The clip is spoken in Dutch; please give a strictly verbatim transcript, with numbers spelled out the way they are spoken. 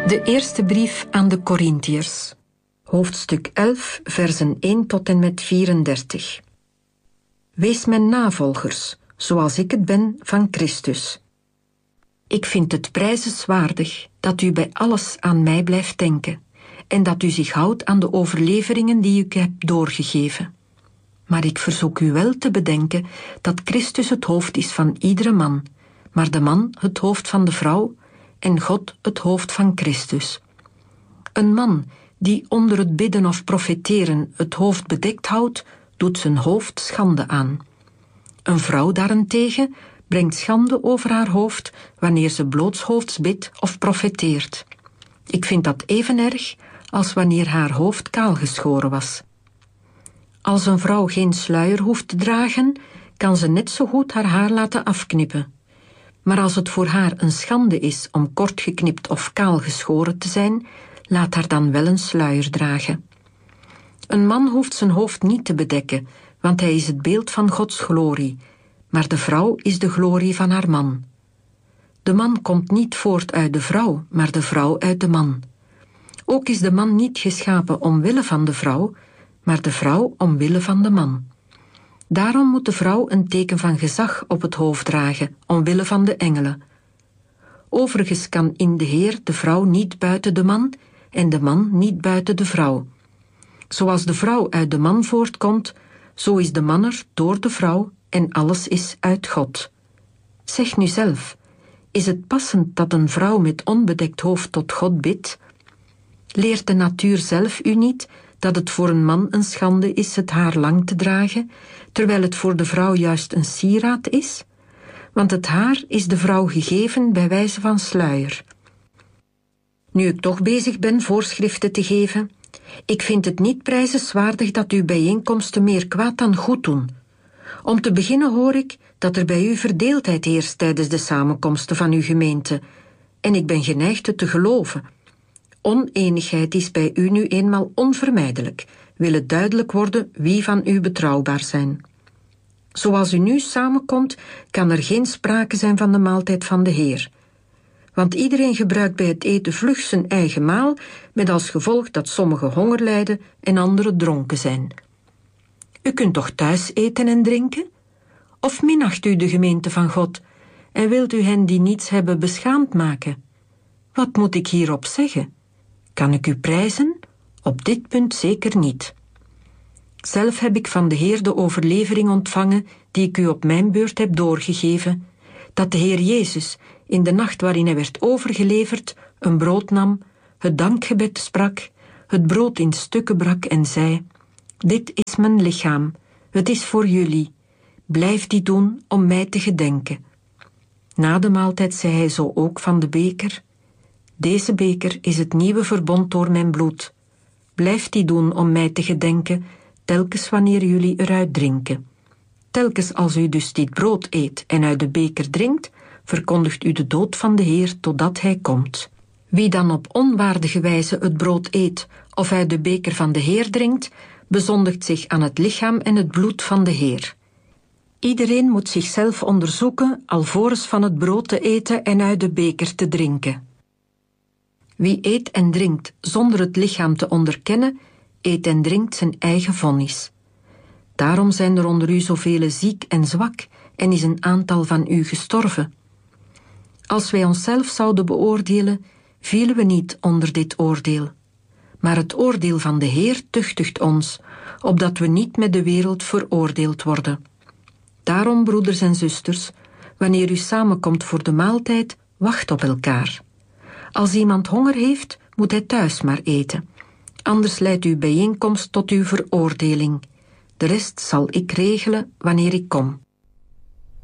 De eerste brief aan de Korintiërs, hoofdstuk elf, versen één tot en met vierendertig. Wees mijn navolgers, zoals ik het ben van Christus. Ik vind het prijzenswaardig dat u bij alles aan mij blijft denken en dat u zich houdt aan de overleveringen die ik heb doorgegeven. Maar ik verzoek u wel te bedenken dat Christus het hoofd is van iedere man, maar de man het hoofd van de vrouw en God het hoofd van Christus. Een man die onder het bidden of profeteren het hoofd bedekt houdt, doet zijn hoofd schande aan. Een vrouw daarentegen brengt schande over haar hoofd wanneer ze blootshoofds bidt of profeteert. Ik vind dat even erg als wanneer haar hoofd kaal geschoren was. Als een vrouw geen sluier hoeft te dragen, kan ze net zo goed haar haar laten afknippen. Maar als het voor haar een schande is om kort geknipt of kaal geschoren te zijn, laat haar dan wel een sluier dragen. Een man hoeft zijn hoofd niet te bedekken, want hij is het beeld van Gods glorie, maar de vrouw is de glorie van haar man. De man komt niet voort uit de vrouw, maar de vrouw uit de man. Ook is de man niet geschapen omwille van de vrouw, maar de vrouw omwille van de man. Daarom moet de vrouw een teken van gezag op het hoofd dragen, omwille van de engelen. Overigens kan in de Heer de vrouw niet buiten de man en de man niet buiten de vrouw. Zoals de vrouw uit de man voortkomt, zo is de man er door de vrouw en alles is uit God. Zeg nu zelf, is het passend dat een vrouw met onbedekt hoofd tot God bidt? Leert de natuur zelf u niet dat het voor een man een schande is het haar lang te dragen, terwijl het voor de vrouw juist een sieraad is? Want het haar is de vrouw gegeven bij wijze van sluier. Nu ik toch bezig ben voorschriften te geven, ik vind het niet prijzenswaardig dat uw bijeenkomsten meer kwaad dan goed doen. Om te beginnen hoor ik dat er bij u verdeeldheid heerst tijdens de samenkomsten van uw gemeente, en ik ben geneigd het te geloven. Oneenigheid is bij u nu eenmaal onvermijdelijk, wil het duidelijk worden wie van u betrouwbaar zijn. Zoals u nu samenkomt, kan er geen sprake zijn van de maaltijd van de Heer. Want iedereen gebruikt bij het eten vlug zijn eigen maal, met als gevolg dat sommigen honger lijden en anderen dronken zijn. U kunt toch thuis eten en drinken? Of minacht u de gemeente van God en wilt u hen die niets hebben beschaamd maken? Wat moet ik hierop zeggen? Kan ik u prijzen? Op dit punt zeker niet. Zelf heb ik van de Heer de overlevering ontvangen die ik u op mijn beurt heb doorgegeven, dat de Heer Jezus in de nacht waarin hij werd overgeleverd een brood nam, het dankgebed sprak, het brood in stukken brak en zei: dit is mijn lichaam, het is voor jullie, blijf die doen om mij te gedenken. Na de maaltijd zei hij zo ook van de beker: deze beker is het nieuwe verbond door mijn bloed. Blijf die doen om mij te gedenken, telkens wanneer jullie eruit drinken. Telkens als u dus dit brood eet en uit de beker drinkt, verkondigt u de dood van de Heer totdat hij komt. Wie dan op onwaardige wijze het brood eet of uit de beker van de Heer drinkt, bezondigt zich aan het lichaam en het bloed van de Heer. Iedereen moet zichzelf onderzoeken alvorens van het brood te eten en uit de beker te drinken. Wie eet en drinkt zonder het lichaam te onderkennen, eet en drinkt zijn eigen vonnis. Daarom zijn er onder u zoveel ziek en zwak en is een aantal van u gestorven. Als wij onszelf zouden beoordelen, vielen we niet onder dit oordeel. Maar het oordeel van de Heer tuchtigt ons, opdat we niet met de wereld veroordeeld worden. Daarom, broeders en zusters, wanneer u samenkomt voor de maaltijd, wacht op elkaar. Als iemand honger heeft, moet hij thuis maar eten. Anders leidt uw bijeenkomst tot uw veroordeling. De rest zal ik regelen wanneer ik kom.